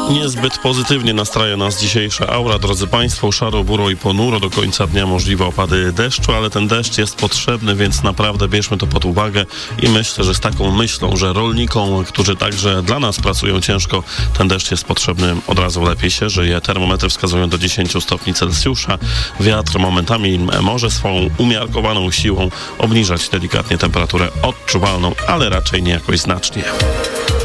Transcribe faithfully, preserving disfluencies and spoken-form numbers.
Niezbyt pozytywnie nastraja nas dzisiejsza aura, drodzy Państwo, szaro, buro i ponuro, do końca dnia możliwe opady deszczu, ale ten deszcz jest potrzebny, więc naprawdę bierzmy to pod uwagę i myślę, że z taką myślą, że rolnikom, którzy także dla nas pracują ciężko, ten deszcz jest potrzebny, od razu lepiej się żyje. Termometry wskazują do dziesięć stopni Celsjusza, wiatr momentami może swą umiarkowaną siłą obniżać delikatnie temperaturę odczuwalną, ale raczej nie jakoś znacznie.